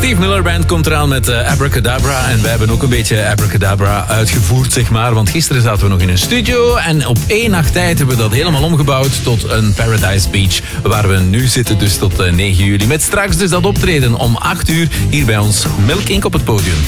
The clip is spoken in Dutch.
Steve Miller Band komt eraan met Abracadabra. En wij hebben ook een beetje Abracadabra uitgevoerd, zeg maar. Want gisteren zaten we nog in een studio. En op 1 nacht tijd hebben we dat helemaal omgebouwd tot een Paradise Beach. Waar we nu zitten, dus tot 9 juli. Met straks dus dat optreden om 8 uur hier bij ons Milk Inc. op het podium.